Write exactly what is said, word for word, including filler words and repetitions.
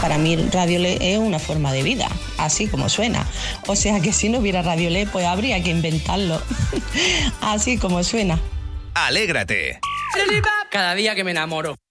Para mí Radiolé es una forma de vida, así como suena. O sea que si no hubiera Radiolé, pues habría que inventarlo, así como suena. Alégrate. Cada día que me enamoro.